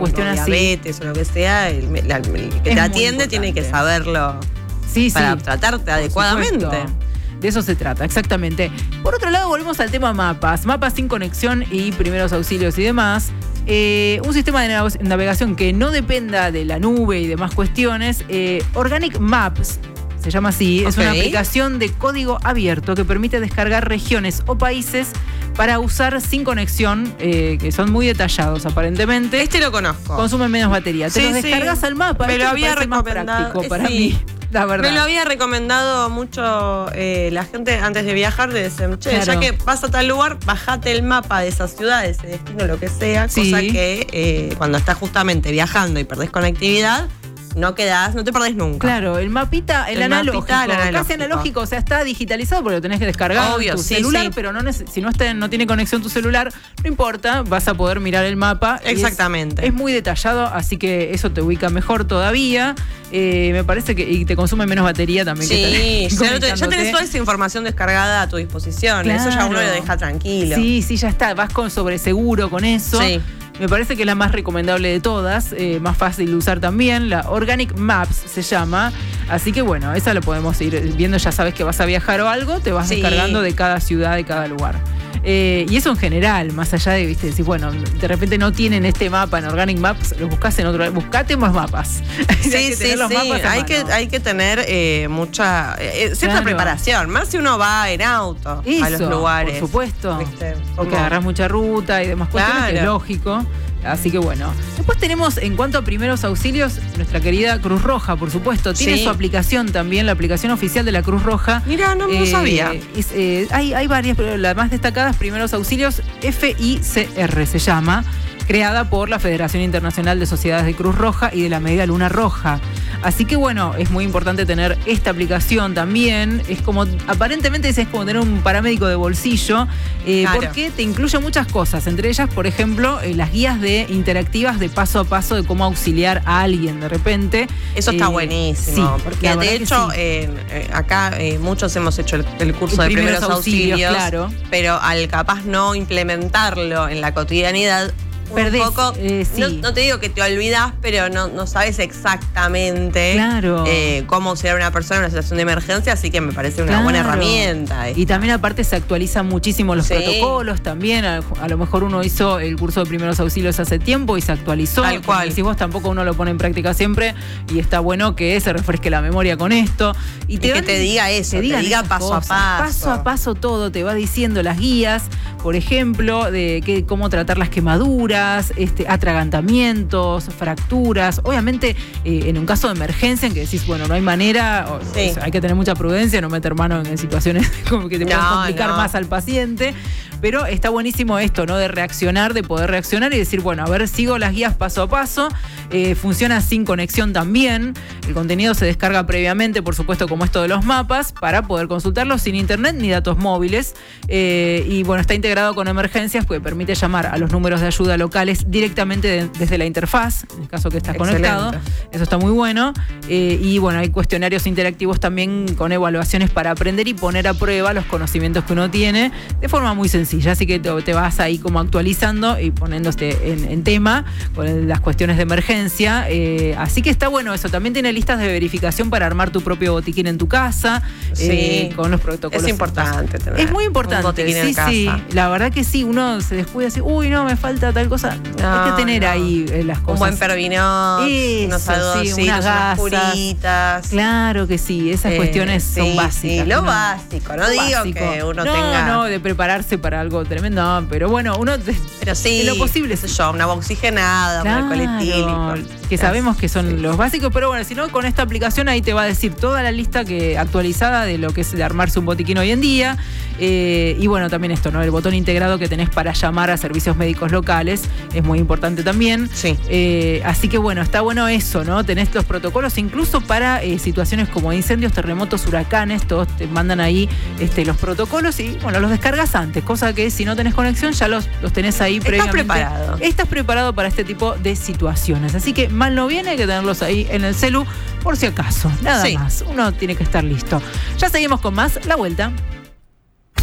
cuestión así. Diabetes o lo que sea, el que te atiende tiene que saberlo para tratarte adecuadamente. Supuesto. De eso se trata, exactamente. Por otro lado, volvemos al tema mapas. Mapas sin conexión y primeros auxilios y demás. Un sistema de navegación que no dependa de la nube y demás cuestiones. Organic Maps se llama así. Es una aplicación de código abierto que permite descargar regiones o países para usar sin conexión, que son muy detallados aparentemente. Este lo conozco. Consumen menos batería. Te los descargas al mapa. Me lo había recomendado. Más práctico para mí. La verdad. Me lo había recomendado mucho la gente antes de viajar. De decir, che, ya que vas a tal lugar, bajate el mapa de esa ciudad, de ese destino, lo que sea. Cosa que cuando estás justamente viajando y perdés conectividad, no te perdés nunca. Claro, el mapita, el analógico, casi analógico, o sea, está digitalizado porque lo tenés que descargar en tu celular, pero si no tiene conexión tu celular, no importa, vas a poder mirar el mapa. Exactamente. Es muy detallado, así que eso te ubica mejor todavía. Me parece que te consume menos batería también. Sí, ya tenés toda esa información descargada a tu disposición. Claro. Eso ya uno lo deja tranquilo. Sí, ya está, vas sobre seguro con eso. Sí. Me parece que es la más recomendable de todas, más fácil de usar también. La Organic Maps se llama. Así que bueno, esa lo podemos ir viendo. Ya sabes que vas a viajar o algo, te vas descargando de cada ciudad, de cada lugar. Y eso en general, más allá de, viste, decir, bueno, de repente no tienen este mapa en Organic Maps, los buscás en otro, buscate más mapas. Hay que tener cierta preparación, más si uno va en auto a los lugares. Por supuesto, porque agarrás mucha ruta y demás cuestiones, que es lógico. Así que bueno. Después tenemos, en cuanto a primeros auxilios, nuestra querida Cruz Roja, por supuesto. Tiene su aplicación también, la aplicación oficial de la Cruz Roja. Mira, no sabía. Hay varias, pero la más destacada es Primeros Auxilios FICR, se llama. Creada por la Federación Internacional de Sociedades de Cruz Roja y de la Media Luna Roja. Así que bueno, es muy importante tener esta aplicación también. Es como, aparentemente es como tener un paramédico de bolsillo, porque te incluye muchas cosas. Entre ellas, por ejemplo, las guías interactivas de paso a paso de cómo auxiliar a alguien de repente. Eso está buenísimo, porque de hecho acá muchos hemos hecho el curso de primeros auxilios, claro. Pero al capaz no implementarlo en la cotidianidad, perdés, un poco, no te digo que te olvidás, pero no sabes exactamente cómo auxiliar a una persona en una situación de emergencia, así que me parece una buena herramienta. Y también aparte se actualizan muchísimo los protocolos también. A lo mejor uno hizo el curso de primeros auxilios hace tiempo y se actualizó. Tal cual. Si vos tampoco uno lo pone en práctica siempre, y está bueno que se refresque la memoria con esto. Y que te diga eso, te diga paso a paso. Paso a paso todo, te va diciendo las guías, por ejemplo, de cómo tratar las quemaduras, atragantamientos, fracturas. Obviamente, en un caso de emergencia en que decís, bueno, no hay manera, hay que tener mucha prudencia, no meter mano en situaciones como que te pueden complicar más al paciente. Pero está buenísimo esto, ¿no? De poder reaccionar y decir, bueno, a ver, sigo las guías paso a paso. Funciona sin conexión también. El contenido se descarga previamente, por supuesto, como esto de los mapas, para poder consultarlo sin internet ni datos móviles. Y bueno, está integrado con emergencias, porque permite llamar a los números de ayuda locales directamente desde la interfaz, en el caso que estás conectado. Eso está muy bueno. Y bueno, hay cuestionarios interactivos también con evaluaciones para aprender y poner a prueba los conocimientos que uno tiene de forma muy sencilla. Así que te vas ahí como actualizando y poniéndote en tema con las cuestiones de emergencia. Así que está bueno eso. También tiene listas de verificación para armar tu propio botiquín en tu casa. Con los protocolos. Es importante tener. Es muy importante. Sí. La verdad que sí. Uno se descuida así, uy, no, me falta tal cosa. Hay que tener ahí las cosas. Un buen Pervinot, unos algodoncitos, unas curitas. Claro que sí. Esas cuestiones son básicas. Sí, lo básico. No digo que uno tenga... No, de prepararse para algo tremendo, pero bueno, uno... Pero sí, lo posible. Una oxigenada, un alcohol etílico. Que sabemos que son los básicos, pero bueno, si no, con esta aplicación ahí te va a decir toda la lista actualizada de lo que es de armarse un botiquín hoy en día. Y bueno, también esto, ¿no? El botón integrado que tenés para llamar a servicios médicos locales es muy importante también. Sí. Así que bueno, está bueno eso, ¿no? Tenés los protocolos incluso para situaciones como incendios, terremotos, huracanes, todos te mandan ahí los protocolos y bueno, los descargas antes, cosa que si no tenés conexión ya los tenés ahí previamente. Estás preparado para este tipo de situaciones. Así que mal no viene, hay que tenerlos ahí en el celu por si acaso, nada más. Uno tiene que estar listo. Ya seguimos con más La Vuelta.